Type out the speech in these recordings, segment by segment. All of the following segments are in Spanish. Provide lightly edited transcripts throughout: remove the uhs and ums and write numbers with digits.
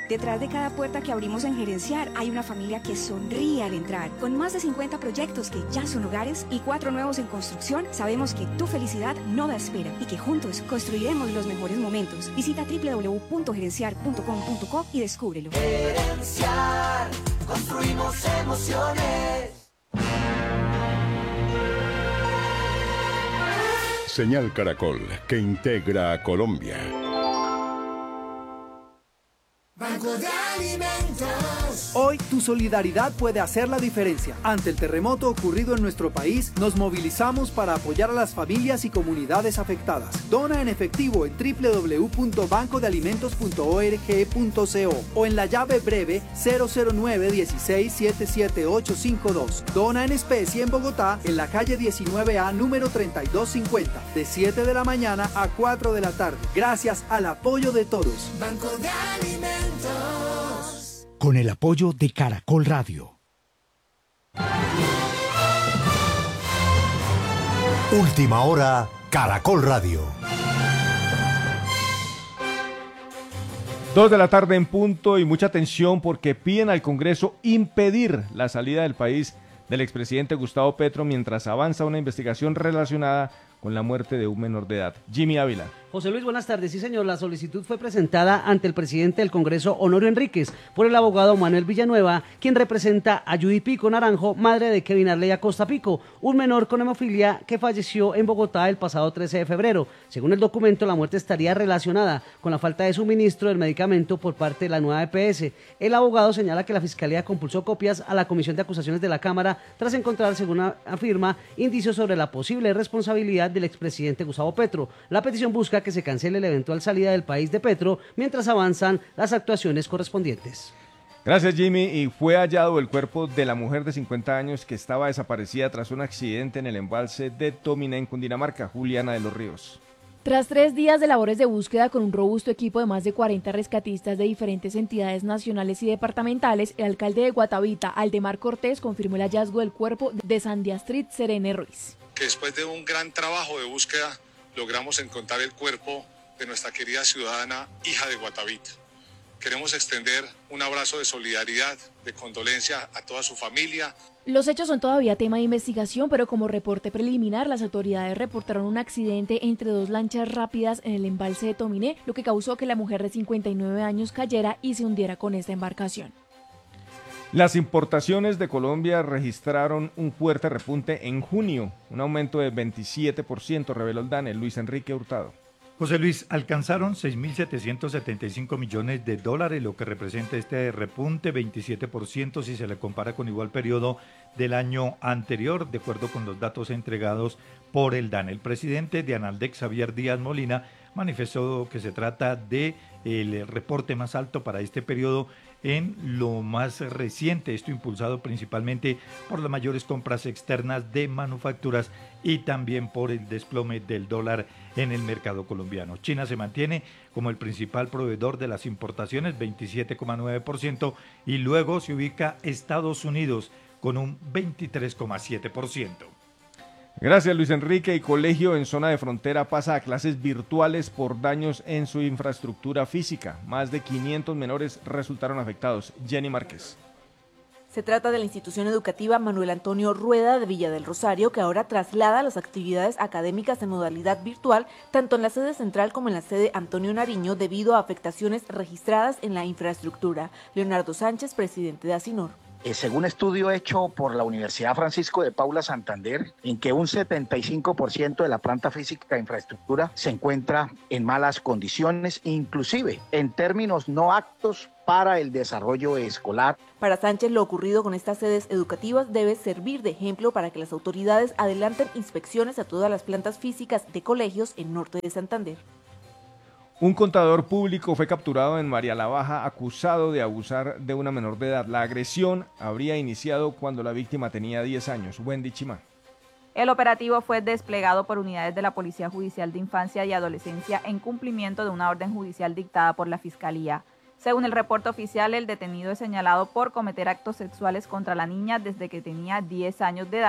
Detrás de cada puerta que abrimos en Gerenciar hay una familia que sonríe al entrar. Con más de 50 proyectos que ya son hogares y 4 nuevos en construcción, sabemos que tu felicidad no da espera y que juntos construiremos los mejores momentos. Visita www.gerenciar.com.co y descúbrelo. Gerenciar, construimos emociones. Señal Caracol, que integra a Colombia. Banco de Alimentos. Hoy tu solidaridad puede hacer la diferencia. Ante el terremoto ocurrido en nuestro país, nos movilizamos para apoyar a las familias y comunidades afectadas. Dona en efectivo en www.bancodealimentos.org.co o en la llave breve 009-16-77852. Dona en especie en Bogotá, en la calle 19A, número 3250, de 7 de la mañana a 4 de la tarde. Gracias al apoyo de todos. Banco de Alimentos. Con el apoyo de Caracol Radio. Última hora, Caracol Radio. 2 de la tarde en punto y mucha atención porque piden al Congreso impedir la salida del país del expresidente Gustavo Petro mientras avanza una investigación relacionada con la muerte de un menor de edad. Jimmy Ávila. José Luis, buenas tardes. Sí, señor, la solicitud fue presentada ante el presidente del Congreso, Honorio Enríquez, por el abogado Manuel Villanueva, quien representa a Judy Pico Naranjo, madre de Kevin Arley Acosta Pico, un menor con hemofilia que falleció en Bogotá el pasado 13 de febrero. Según el documento, la muerte estaría relacionada con la falta de suministro del medicamento por parte de la nueva EPS. El abogado señala que la Fiscalía compulsó copias a la Comisión de Acusaciones de la Cámara tras encontrar, según afirma, indicios sobre la posible responsabilidad del expresidente Gustavo Petro. La petición busca que se cancele la eventual salida del país de Petro mientras avanzan las actuaciones correspondientes. Gracias, Jimmy. Y fue hallado el cuerpo de la mujer de 50 años que estaba desaparecida tras un accidente en el embalse de Tominé, en Cundinamarca, Juliana de los Ríos. Tras 3 días de labores de búsqueda con un robusto equipo de más de 40 rescatistas de diferentes entidades nacionales y departamentales, el alcalde de Guatavita, Aldemar Cortés, confirmó el hallazgo del cuerpo de Sandia Street Serene Ruiz. Que después de un gran trabajo de búsqueda logramos encontrar el cuerpo de nuestra querida ciudadana, hija de Guatavita. Queremos extender un abrazo de solidaridad, de condolencia a toda su familia. Los hechos son todavía tema de investigación, pero como reporte preliminar, las autoridades reportaron un accidente entre 2 lanchas rápidas en el embalse de Tominé, lo que causó que la mujer de 59 años cayera y se hundiera con esta embarcación. Las importaciones de Colombia registraron un fuerte repunte en junio, un aumento de 27%, reveló el DANE, Luis Enrique Hurtado. José Luis, alcanzaron 6.775 millones de dólares, lo que representa este repunte 27% si se le compara con igual periodo del año anterior, de acuerdo con los datos entregados por el DANE. El presidente de Analdex, Xavier Díaz Molina, manifestó que se trata de el reporte más alto para este periodo en lo más reciente, esto impulsado principalmente por las mayores compras externas de manufacturas y también por el desplome del dólar en el mercado colombiano. China se mantiene como el principal proveedor de las importaciones, 27,9%, y luego se ubica Estados Unidos con un 23,7%. Gracias, Luis Enrique. Y colegio en zona de frontera pasa a clases virtuales por daños en su infraestructura física. Más de 500 menores resultaron afectados. Jenny Márquez. Se trata de la institución educativa Manuel Antonio Rueda de Villa del Rosario, que ahora traslada las actividades académicas en modalidad virtual, tanto en la sede central como en la sede Antonio Nariño, debido a afectaciones registradas en la infraestructura. Leonardo Sánchez, presidente de ASINOR. Según estudio hecho por la Universidad Francisco de Paula Santander, en que un 75% de la planta física de infraestructura se encuentra en malas condiciones, inclusive en términos no aptos para el desarrollo escolar. Para Sánchez, lo ocurrido con estas sedes educativas debe servir de ejemplo para que las autoridades adelanten inspecciones a todas las plantas físicas de colegios en norte de Santander. Un contador público fue capturado en María la Baja acusado de abusar de una menor de edad. La agresión habría iniciado cuando la víctima tenía 10 años. Wendy Chimá. El operativo fue desplegado por unidades de la Policía Judicial de Infancia y Adolescencia en cumplimiento de una orden judicial dictada por la Fiscalía. Según el reporte oficial, el detenido es señalado por cometer actos sexuales contra la niña desde que tenía 10 años de edad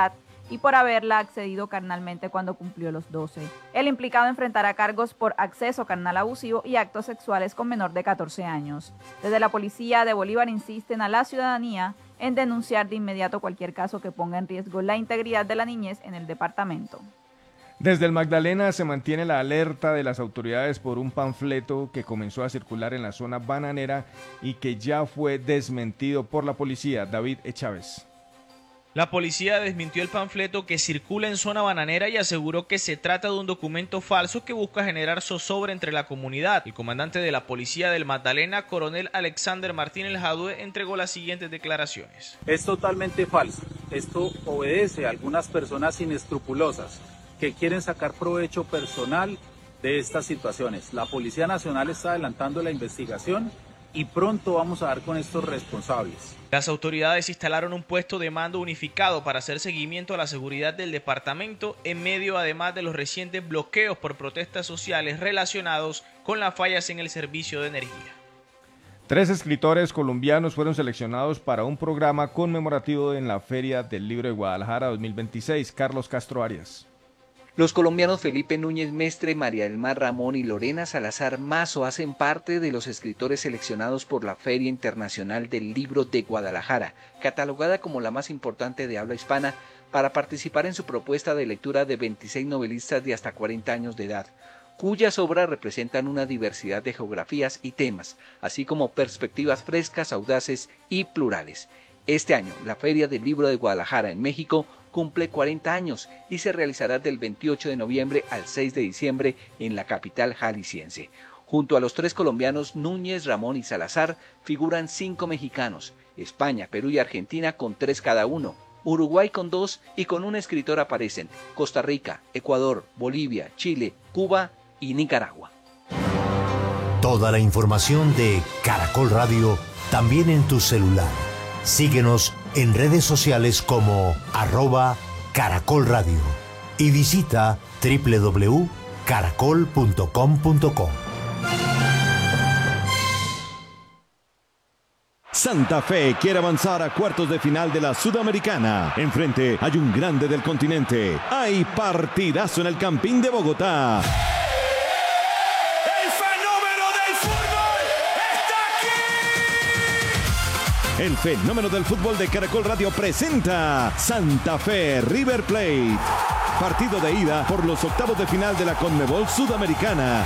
y por haberla accedido carnalmente cuando cumplió los 12. El implicado enfrentará cargos por acceso carnal abusivo y actos sexuales con menor de 14 años. Desde la policía de Bolívar insisten a la ciudadanía en denunciar de inmediato cualquier caso que ponga en riesgo la integridad de la niñez en el departamento. Desde el Magdalena se mantiene la alerta de las autoridades por un panfleto que comenzó a circular en la zona bananera y que ya fue desmentido por la policía. David Chávez. La policía desmintió el panfleto que circula en zona bananera y aseguró que se trata de un documento falso que busca generar zozobra entre la comunidad. El comandante de la policía del Magdalena, coronel Alexander Martínez Jadue, entregó las siguientes declaraciones. Es totalmente falso. Esto obedece a algunas personas inescrupulosas que quieren sacar provecho personal de estas situaciones. La Policía Nacional está adelantando la investigación y pronto vamos a dar con estos responsables. Las autoridades instalaron un puesto de mando unificado para hacer seguimiento a la seguridad del departamento en medio además de los recientes bloqueos por protestas sociales relacionados con las fallas en el servicio de energía. 3 escritores colombianos fueron seleccionados para un programa conmemorativo en la Feria del Libro de Guadalajara 2026. Carlos Castro Arias. Los colombianos Felipe Núñez Mestre, María del Mar Ramón y Lorena Salazar Mazo hacen parte de los escritores seleccionados por la Feria Internacional del Libro de Guadalajara, catalogada como la más importante de habla hispana, para participar en su propuesta de lectura de 26 novelistas de hasta 40 años de edad, cuyas obras representan una diversidad de geografías y temas, así como perspectivas frescas, audaces y plurales. Este año, la Feria del Libro de Guadalajara en México cumple 40 años y se realizará del 28 de noviembre al 6 de diciembre en la capital jalisciense. Junto a los 3 colombianos Núñez, Ramón y Salazar figuran 5 mexicanos, España, Perú y Argentina con 3 cada uno, Uruguay con 2 y con un escritor aparecen Costa Rica, Ecuador, Bolivia, Chile, Cuba y Nicaragua. Toda la información de Caracol Radio también en tu celular. Síguenos en redes sociales como @Caracol Radio y visita www.caracol.com.co. Santa Fe quiere avanzar a cuartos de final de la Sudamericana. Enfrente hay un grande del continente. Hay partidazo en el Campín de Bogotá. El fenómeno del fútbol de Caracol Radio presenta Santa Fe River Plate. Partido de ida por los octavos de final de la Conmebol Sudamericana.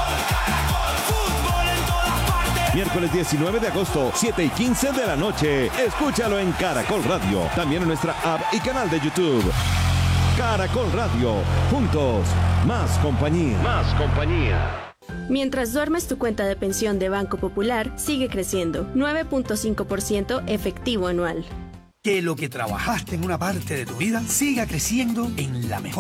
Miércoles 19 de agosto, 7:15 de la noche. Escúchalo en Caracol Radio. También en nuestra app y canal de YouTube. Caracol Radio. Juntos. Más compañía. Más compañía. Mientras duermes, tu cuenta de pensión de Banco Popular sigue creciendo, 9.5% efectivo anual. Que lo que trabajaste en una parte de tu vida siga creciendo en la mejor